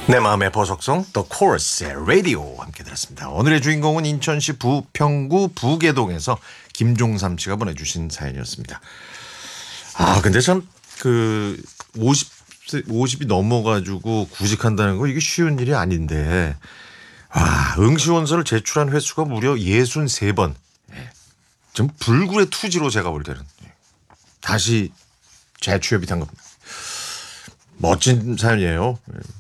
내 마음의 보석성 더 코러스의 라디오 함께 들었습니다. 오늘의 주인공은 인천시 부평구 부계동에서 김종삼 씨가 보내주신 사연이었습니다. 근데 참 그 50이 넘어가지고 구직한다는 거 이게 쉬운 일이 아닌데 응시원서를 제출한 횟수가 무려 63번. 좀 불굴의 투지로 제가 볼 때는 다시 재취업이 된 겁니다. 멋진 사연이에요.